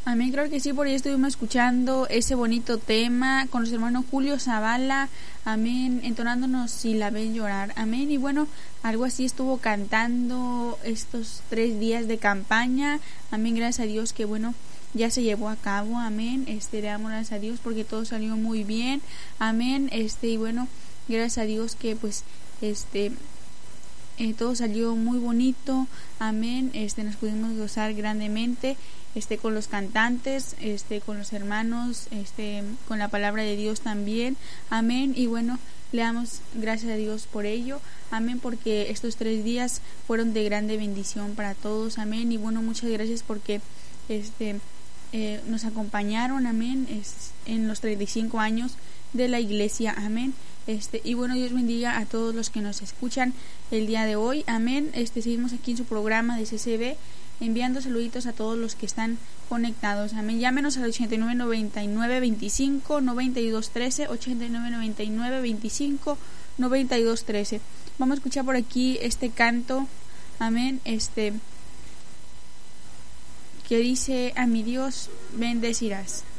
Amén, creo que sí, por ahí estuvimos escuchando ese bonito tema con los hermanos Julio Zavala, amén, entonándonos Si la ven llorar, amén, y bueno, algo así estuvo cantando estos 3 días de campaña, amén, gracias a Dios que bueno, ya se llevó a cabo, amén, le damos gracias a Dios porque todo salió muy bien, amén, y bueno, gracias a Dios que pues, todo salió muy bonito, amén, nos pudimos gozar grandemente, con los cantantes, con los hermanos, con la palabra de Dios también, amén, y bueno, le damos gracias a Dios por ello, amén, porque estos 3 días fueron de grande bendición para todos, amén, y bueno, muchas gracias porque, nos acompañaron, amén, en los 35 años de la iglesia, amén, y bueno, Dios bendiga a todos los que nos escuchan el día de hoy, amén, seguimos aquí en su programa de CCB, enviando saluditos a todos los que están conectados, amén, llámenos al 89 99 25 92 13, 89 99 25 92 13, vamos a escuchar por aquí este canto, amén, que dice: a mi Dios bendecirás.